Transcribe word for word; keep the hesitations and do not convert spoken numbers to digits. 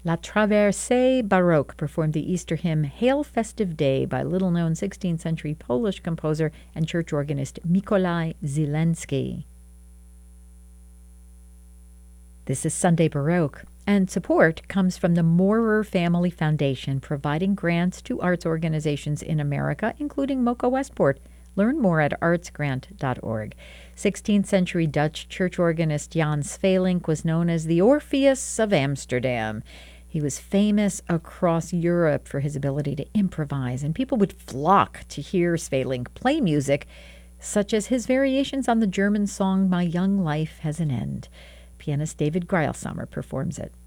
La Traversée Baroque performed the Easter hymn Hail Festive Day by little-known sixteenth century Polish composer and church organist Mikołaj Zielinski. This is Sunday Baroque, and support comes from the Moorer Family Foundation, providing grants to arts organizations in America, including Mocha Westport. Learn more at arts grant dot org. sixteenth century Dutch church organist Jan Svelink was known as the Orpheus of Amsterdam. He was famous across Europe for his ability to improvise, and people would flock to hear Svelink play music, such as his variations on the German song My Young Life Has an End. Pianist David Greilshammer performs it.